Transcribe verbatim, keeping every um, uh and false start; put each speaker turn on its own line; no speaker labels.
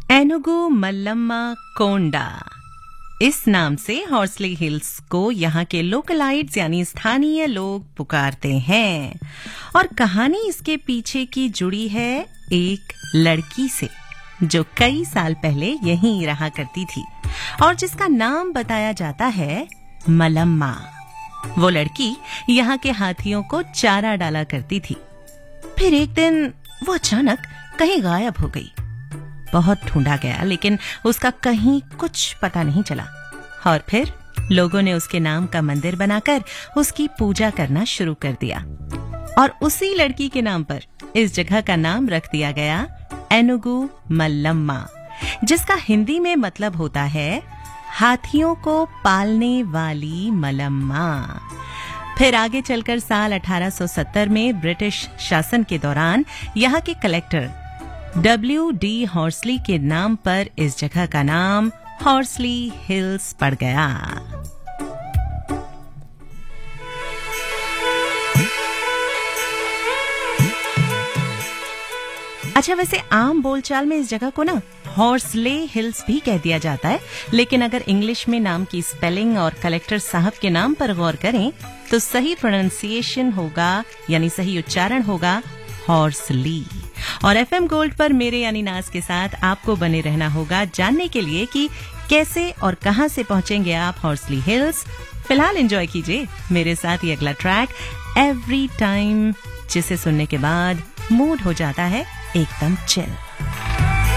एनुगु मल्लम्मा कोंडा, इस नाम से हॉर्सली हिल्स को यहाँ के लोकलाइट्स यानी स्थानीय लोग पुकारते हैं। और कहानी इसके पीछे की जुड़ी है एक लड़की से जो कई साल पहले यहीं रहा करती थी और जिसका नाम बताया जाता है मलम्मा। वो लड़की यहाँ के हाथियों को चारा डाला करती थी। फिर एक दिन वो अचानक कहीं गायब हो गई। बहुत ढूंढा गया लेकिन उसका कहीं कुछ पता नहीं चला और फिर लोगों ने उसके नाम का मंदिर बनाकर उसकी पूजा करना शुरू कर दिया और उसी लड़की के नाम पर इस जगह का नाम रख दिया गया एनुगु मल्लम्मा, जिसका हिंदी में मतलब होता है हाथियों को पालने वाली मलम्मा। फिर आगे चलकर साल अठारह सौ सत्तर में ब्रिटिश शासन के दौरान यहाँ के कलेक्टर डब्ल्यू डी हॉर्सली के नाम पर इस जगह का नाम हॉर्सली हिल्स पड़ गया। अच्छा, वैसे आम बोलचाल में इस जगह को ना हॉर्सले हिल्स भी कह दिया जाता है, लेकिन अगर इंग्लिश में नाम की स्पेलिंग और कलेक्टर साहब के नाम पर गौर करें तो सही प्रोनाउंसिएशन होगा यानी सही उच्चारण होगा हॉर्सली। और एफएम गोल्ड पर मेरे यानी नाज के साथ आपको बने रहना होगा जानने के लिए कि कैसे और कहां से पहुंचेंगे आप हॉर्सली हिल्स। फिलहाल एंजॉय कीजिए मेरे साथ ये अगला ट्रैक एवरी टाइम, जिसे सुनने के बाद मूड हो जाता है एकदम चिल।